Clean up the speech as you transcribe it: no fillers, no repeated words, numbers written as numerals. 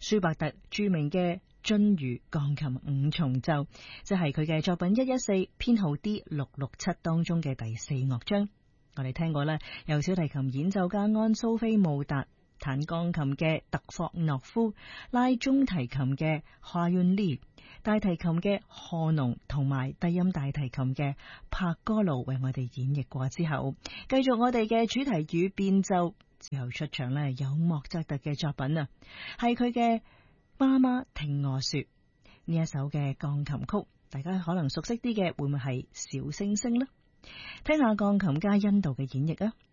舒伯特著名嘅津盂鋼琴五重奏，即係佢嘅作品114編號 D667 當中嘅第4樂章。我哋聽過啦，由小提琴演奏家安蘇菲慕達，彈鋼琴嘅特霍諾夫，拉中提琴嘅夏韻利，大提琴嘅賀農同埋低音大提琴嘅帕哥魯為我哋演繹過之後，繼續我哋嘅主題與變奏之後出場呢，有莫扎特嘅作品啊，係佢嘅媽媽聽我說呢一首嘅鋼琴曲，大家可能熟悉啲嘅會唔會係小星星呢？聽下鋼琴家恩度嘅演繹啊！